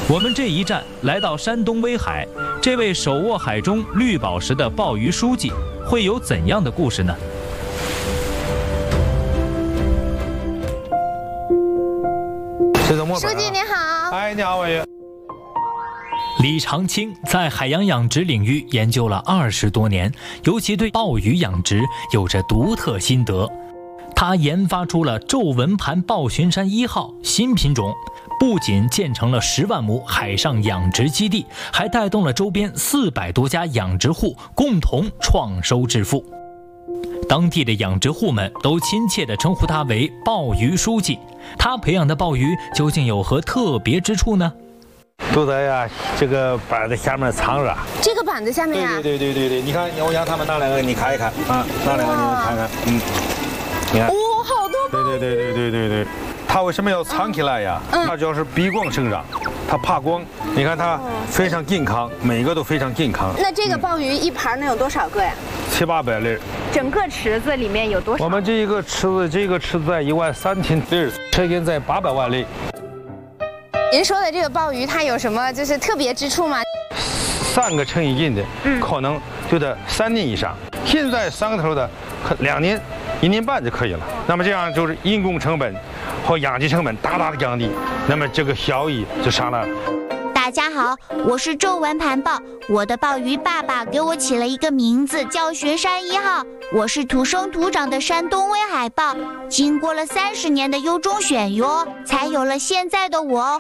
我们这一站来到山东威海，这位手握海中绿宝石的鲍鱼书记会有怎样的故事呢？ 书记你好。 哎，你好，委员。 李长青在海洋养殖领域研究了20多年，尤其对鲍鱼养殖有着独特心得。他研发出了皱纹盘鲍巡山1号新品种，不仅建成了10万亩海上养殖基地，还带动了周边400多家养殖户共同创收致富。当地的养殖户们都亲切地称呼他为鲍鱼书记。他培养的鲍鱼究竟有何特别之处呢？ 都在呀这个板子下面藏着。 这个板子下面啊？ 对，你看，我让他们拿两个，你看一看啊，拿两个你看看，你看。 哦，好多鲍鱼。 对。它为什么要藏起来呀？它主要是避光生长，它怕光。你看它非常健康，每个都非常健康。 那这个鲍鱼一盘能有多少个呀 ？700-800粒。 整个池子里面有多少？ 我们这个池子在13000粒，车间在800万粒。 您说的这个鲍鱼，它有什么就是特别之处吗 ？3个成一斤的，可能就得3年以上。现在上头的2年、1年半就可以了。那么这样就是人工成本和养殖成本大大的降低，那么这个效益就上来了。 大家好，我是皱纹盘鲍，我的鲍鱼爸爸给我起了一个名字叫巡山1号。我是土生土长的山东威海鲍，经过了30年的优中选优，才有了现在的我。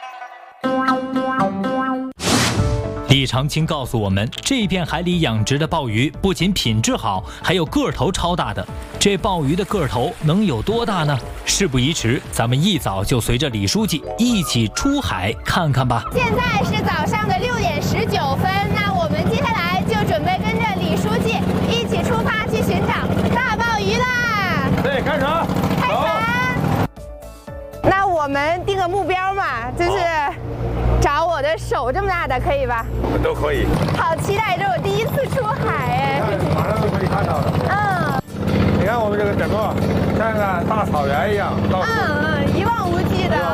李长青告诉我们，这片海里养殖的鲍鱼不仅品质好，还有个头超大的。这鲍鱼的个头能有多大呢？事不宜迟，咱们一早就随着李书记一起出海看看吧。 现在是早上的6点19分，那我们接下来就准备跟着李书记一起出发去寻找大鲍鱼啦！ 对，开船！ 开船！那我们定个目标嘛，就是找我的手这么大的，可以吧？ 都可以。 好期待，这是我第一次出海哎！ 马上就可以看到了。你看我们这个整个像个大草原一样， 一望无际的。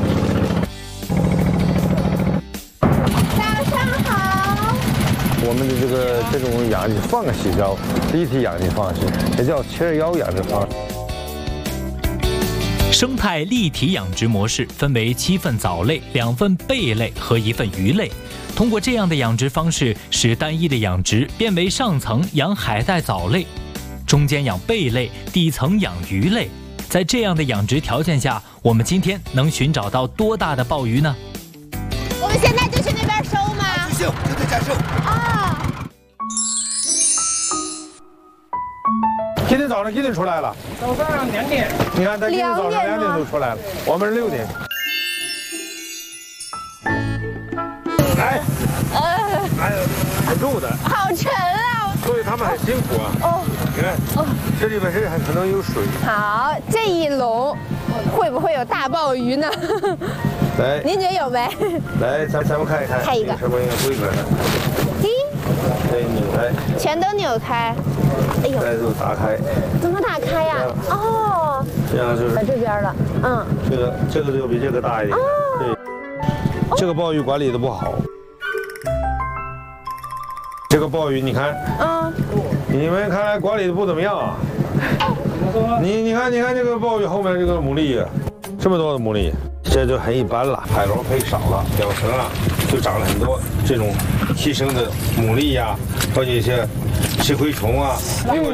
早上好。 我们的这种养殖方式叫立体养殖方式，也叫721养殖方式。 生态立体养殖模式分为7份藻类、2份贝类和1份鱼类。通过这样的养殖方式，使单一的养殖变为上层养海带藻类，中间养贝类，底层养鱼类。在这样的养殖条件下，我们今天能寻找到多大的鲍鱼呢？ 我们现在就去那边收吗？ 就在家收。 今天早上几点出来了？ 早上2点。 你看，他今天早上2点就出来了，我们是6点。很重的。 好沉啊！ 所以他们很辛苦啊。你看，这里边是可能有水。 好，这一笼会不会有大鲍鱼呢？ 来， 您觉得有没？ 来，咱们看一看。 开一个。 什么一个规格的？对，扭开。 全都扭开。哎呦！ 再就打开。 怎么打开呀？哦。 这样就是。 在这边了。 这个就比这个大一点。对。这个鲍鱼管理的不好。这个鲍鱼，你看。你们看来管理的不怎么样啊。你看这个鲍鱼后面这个牡蛎，这么多的牡蛎，这就很一般了。海螺配少了，表层啊就长了很多这种寄生的牡蛎呀，或者一些吃昆虫啊。